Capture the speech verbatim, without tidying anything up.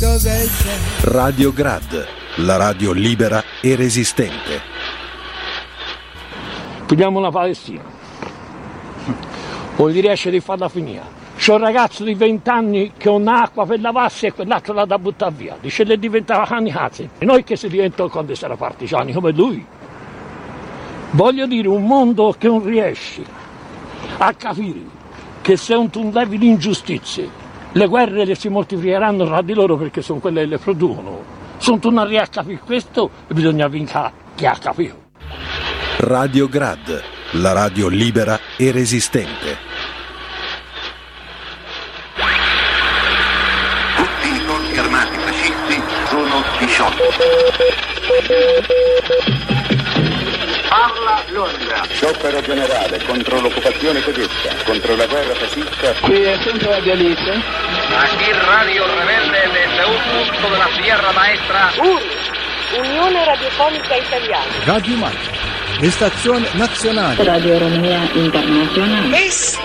Radio Grad, la radio libera e resistente. Pigliamo una Palestina. Vuol dire riesce di farla finire. C'è un ragazzo di venti anni che ha un'acqua per lavarsi e quell'altro l'ha da buttare via. Dice le diventava kamikaze. E noi che si diventano quando sarà partigiani come lui. Voglio dire, un mondo che non riesce a capire che se non tu levi l'ingiustizia, le guerre le si moltiplicheranno tra di loro perché sono quelle che le producono. Se non tu non riesci a capire questo, bisogna vincere chi ha capito. Radio Grad, la radio libera e resistente. Tutti i corpi armati fascisti sono disciolti. Parla Londra. Sciopero generale contro l'occupazione tedesca, contro la guerra fascista. Qui è sempre Radio Alice. Aquí Radio Rebelde desde un punto della Sierra Maestra. U R I, Unione Radiofonica Italiana. Radio Marca, Estazione Nazionale. Radio Romea Internazionale.